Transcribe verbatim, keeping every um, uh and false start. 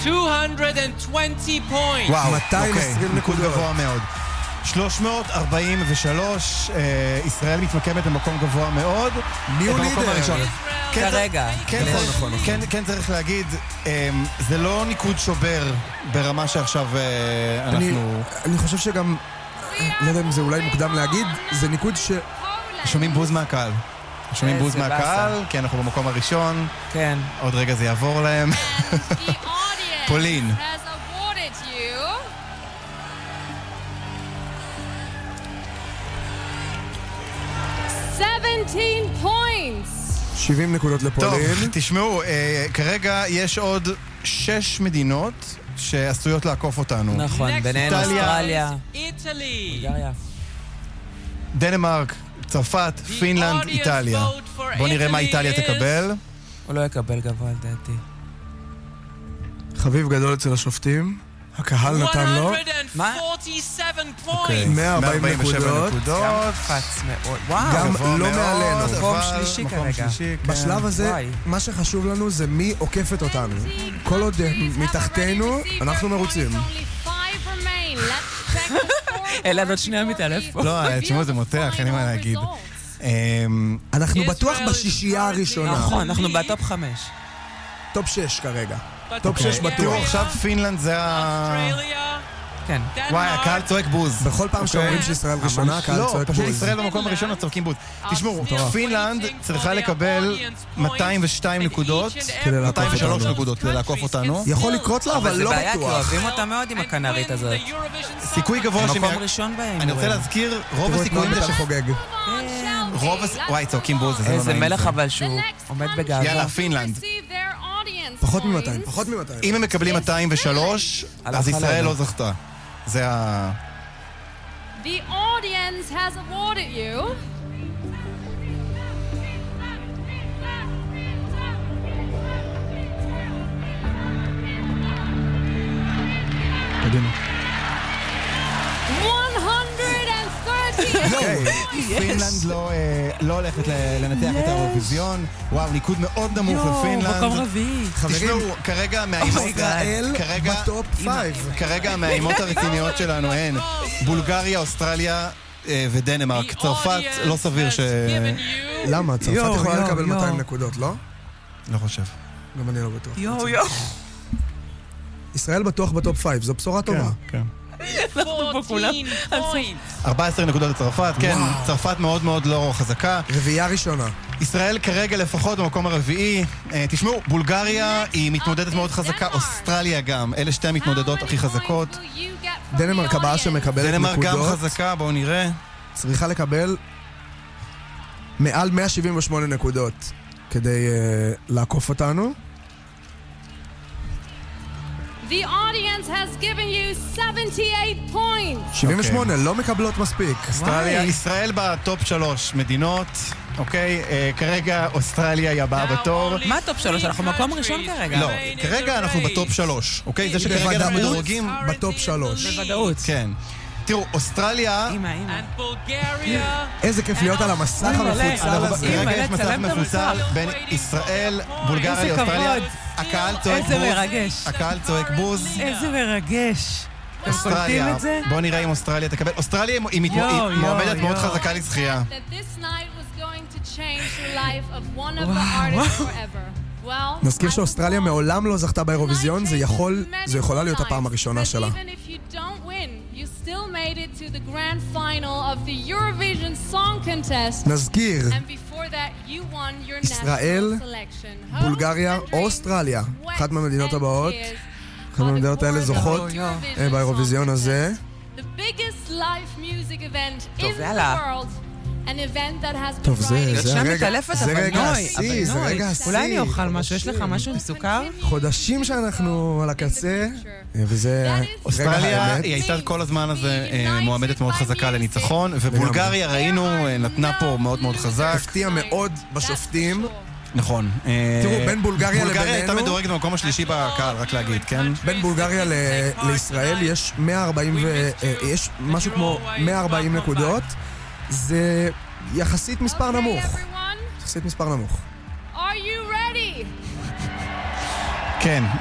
מאתיים עשרים points. וואו, מאתיים עשרים ניקוד נקודות. גבוה מאוד. שלוש מאות ארבעים ושלוש, ישראל מתמקמת במקום גבוה מאוד. ניו במקום לידר. הראשון. כן, כרגע. כן, נכון, צריך- נכון, נכון. כן, כן צריך להגיד, אמ, זה לא ניקוד שובר ברמה שעכשיו אה, אני, אנחנו אני חושב שגם, לא יודע אם זה אולי מוקדם להגיד, זה ניקוד ש... שומעים בוז מהקהל. שומעים בוז איזה מהקהל, כי אנחנו במקום הראשון. כן. עוד רגע זה יעבור להם. פולין. seventeen points. שבעים נקודות טוב, לפולין. תשמעו, אה, כרגע יש עוד שש מדינות שעשויות לעקוף אותנו. נכון, ביניהן איטליה. אוסטרליה. Italy. בולגריה. דנמרק, צרפת, פינלנד, איטליה. בוא נראה מה איטליה תקבל. הוא לא יקבל גבוה לדעתי. חביב גדול אצל השופטים. הקהל נתן לו. מה? אוקיי. מאה ארבעים נקודות. גם נקודות. קפץ מאוד. וואו. גם גבוה לא מאוד, מעלינו. אבל מקום שלישי מקום כרגע. שלישי, כן. בשלב הזה, וואי. מה שחשוב לנו זה מי עוקפת אותנו. כל עוד הם מתחתנו, אנחנו מרוצים. אלעד עוד שנייה מתעלף פה. לא, תשמעו, זה מותח, אין לי מה להגיד. אמ, אנחנו בטוח בשישייה הראשונה. נכון, אנחנו בטופ חמש. טופ שש כרגע. טופ שש תראו, בטוח. עכשיו פינלנד זה ה... כן. וואי, הקהל צועק בוז. בכל פעם שאומרים שישראל ראשונה, הקהל לא, צועק פשוט בוז. ישראל במקום הראשון הצועקים בוז. תשמעו, פינלנד צריכה לקבל מאתיים ושתיים נקודות, כדי לעקוף מאתיים ושלוש אותנו. נקודות כדי לעקוף אותנו. יכול לקרות לה, אבל אבל זה לא בעיה, כי בטוח. אוהבים אותה מאוד עם הכנרית הזאת. סיכוי גבוה מקום שהם... ראשון בהם. אני רוצה להזכיר, רוב תראו את הסיכויים נועם זה בטח ש... חוגג. רוב הס... וואי, צועקים בוז, זה לא איזה נעים. מלך אבל שהוא עומד בגאווה. יאללה, פינלנד. פחות מ-מאתיים, פחות מ-מאתיים. אם הם מקבלים מאתיים ושלוש, הלך אז ישראל עלינו. לא זכתה. זה ה... The audience has awarded you קדימה. one hundred thirty. אוקיי, פינלנד לא, אה, לא הולכת ל- לנתח את האירוויזיון. וואו, ניקוד מאוד נמוך לפינלנד. מקום רביעי. תשמעו, כרגע מהאימות... ישראל כרגע- בטופ פייב. כרגע מהאימות הרציניות שלנו הן בולגריה, אוסטרליה אה, ודנמרק. צרפת, לא סביר ש... למה? צרפת יו, יכולה יו, לקבל יו. מאתיים נקודות, לא? לא חושב. גם אני לא בטוח. יואו יואו. ישראל בטוח בטופ פייב, זו בשורה טובה. כן. fourteen points. ארבע עשרה נקודות לצרפת, כן. צרפת מאוד מאוד לא חזקה. רביעייה ראשונה. ישראל כרגע לפחות במקום הרביעי. אה, תשמעו, בולגריה היא מתמודדת מאוד חזקה, אוסטרליה גם. אלה שתי המתמודדות הכי חזקות. דנמרק הבאה שמקבלת דנמרק גם נקודות, חזקה, בואו נראה. צריכה לקבל מעל מאה שבעים ושמונה נקודות כדי uh, לעקוף אותנו. The audience has given you seventy-eight points. שבעים ושמונה, לא מקבלות מספיק. אוסטרליה, ישראל בטופ שלוש מדינות, אוקיי? אה, כרגע אוסטרליה היא הבאה בתור. מה הטופ שלוש? אנחנו מקום ראשון כרגע. לא, כרגע אנחנו בטופ שלוש, אוקיי? זה שכרגע אנחנו בוודאות מדורגים... בטופ שלוש. בוודאות. כן. תראו, אוסטרליה... אמא, אמא. And Bulgaria. איזה כיף להיות על המסך המפוצל אנחנו- הזה. כרגע מלא, יש מסך צלם את מפוצל בין ישראל, בולגריה איזה לאוסטרליה. כבוד. הקהל צועק איזה בוז. מרגש. הקהל צועק בוז. איזה מרגש. אתם קולטים אוסטרליה, את זה? בואו נראה אם אוסטרליה תקבל. אוסטרליה היא מת- יו, היא יו, מועמדת מאוד יו. חזקה לזכייה. That this night was going to change the life of one of the artists forever. Well, נזכיר I שאוסטרליה will מעולם לא זכתה באירוויזיון, זה יכול, זו יכולה להיות הפעם הראשונה שלה. Even if you don't win, you still made it to the grand final of the Eurovision Song Contest. נזכיר, And before that, you won your ישראל, national selection. בולגריה Home או country, אוסטרליה. sweat אחת מהמדינות and הבאות. tears אחת מהמדינות האלה are the זוכות core of the אה, Eurovision באירוויזיון Song הזה. Contest. The biggest live music event טוב, in the יאללה. world. An event that has been טוב, זה, rising זה שם הרגע, מתעלפת, זה אבל רגע נוי, השיא, אבל זה נוי. רגע השיא. אולי אני אוכל משהו, יש לך חודשים. משהו עם סוכר? חודשים שאנחנו על הקצה, וזה רגע אוסטרליה האמת. היא הייתה כל הזמן הזה אה, מועמדת מאוד חזקה לניצחון, ובולגריה ראינו, אה, נתנה פה מאוד מאוד חזק. הפתיע מאוד בשופטים. נכון. אה, תראו, בין בולגריה בולגריה הייתה לבינינו- מדורגת במקום השלישי בקהל, רק להגיד, כן? בין בולגריה ל- לישראל יש מאה וארבעים ו... אה, יש משהו כמו מאה וארבעים נקודות. זה יחסית מספר Okay, נמוך. everyone, יחסית מספר נמוך. are you ready? כן,